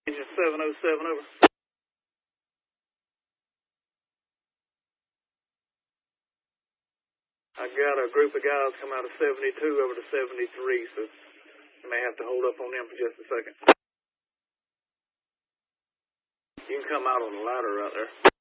Engine 707 over. I got a group of guys come out of 72 over to 73, so you may have to hold up on them for just a second. You can come out on the ladder right there.